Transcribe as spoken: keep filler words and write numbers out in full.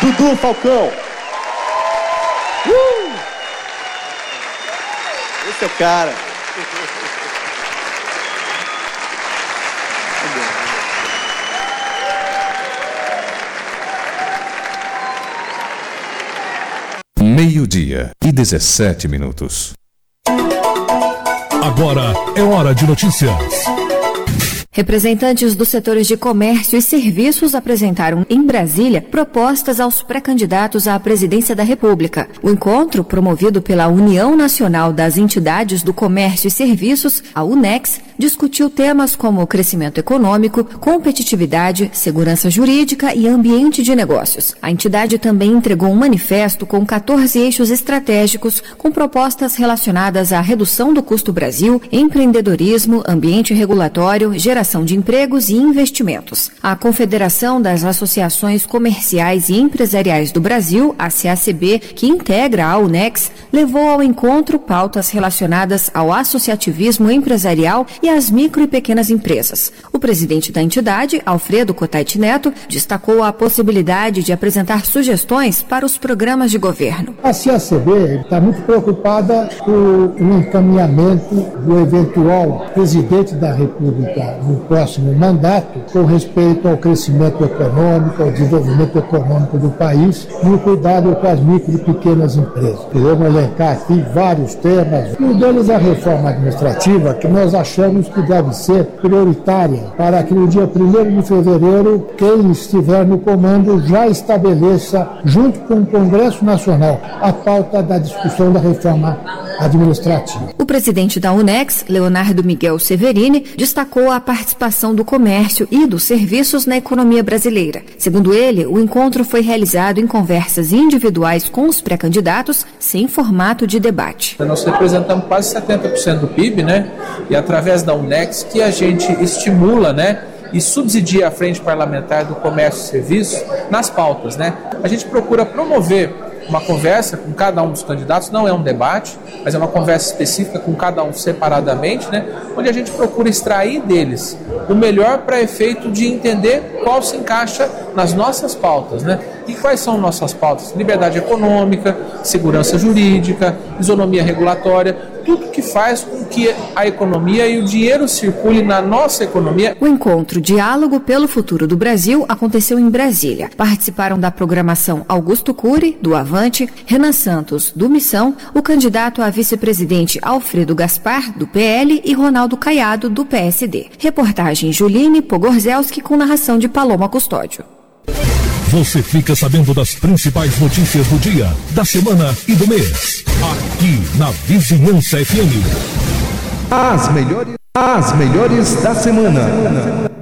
Dudu Falcão. Uh! Esse é o cara. Meio-dia e dezessete minutos. Agora é hora de notícias. Representantes dos setores de comércio e serviços apresentaram em Brasília propostas aos pré-candidatos à presidência da República. O encontro, promovido pela União Nacional das Entidades do Comércio e Serviços, a UNEX, discutiu temas como crescimento econômico, competitividade, segurança jurídica e ambiente de negócios. A entidade também entregou um manifesto com quatorze eixos estratégicos com propostas relacionadas à redução do custo Brasil, empreendedorismo, ambiente regulatório, geração de empregos e investimentos. A Confederação das Associações Comerciais e Empresariais do Brasil, a C A C B, que integra a UNEX, levou ao encontro pautas relacionadas ao associativismo empresarial e às micro e pequenas empresas. O presidente da entidade, Alfredo Cotait Neto, destacou a possibilidade de apresentar sugestões para os programas de governo. A C A C B está muito preocupada com o encaminhamento do eventual presidente da República no próximo mandato com respeito ao crescimento econômico, ao desenvolvimento econômico do país e o cuidado com as micro e pequenas empresas. Queremos elencar aqui vários temas. Um deles é a reforma administrativa, que nós achamos que deve ser prioritária para que no dia primeiro de fevereiro quem estiver no comando já estabeleça, junto com o Congresso Nacional, a pauta da discussão da reforma administrativa. O presidente da UNEX, Leonardo Miguel Severini, destacou a participação do comércio e dos serviços na economia brasileira. Segundo ele, o encontro foi realizado em conversas individuais com os pré-candidatos, sem formato de debate. Nós representamos quase setenta por cento do P I B, né? E através da UNEX que a gente estimula, né? E subsidia a frente parlamentar do comércio e serviços nas pautas, né? A gente procura promover uma conversa com cada um dos candidatos, não é um debate, mas é uma conversa específica com cada um separadamente, né? Onde a gente procura extrair deles o melhor para efeito de entender qual se encaixa nas nossas pautas, né? E quais são nossas pautas? Liberdade econômica, segurança jurídica, isonomia regulatória, tudo que faz com que a economia e o dinheiro circulem na nossa economia. O encontro Diálogo pelo Futuro do Brasil aconteceu em Brasília. Participaram da programação Augusto Cury, do Avante, Renan Santos, do Missão, o candidato a vice-presidente Alfredo Gaspar, do P L, e Ronaldo Caiado, do P S D. Reportagem Juline Pogorzelski com narração de Paloma Custódio. Você fica sabendo das principais notícias do dia, da semana e do mês. Aqui na Vizinhança F M. As melhores, as melhores da semana.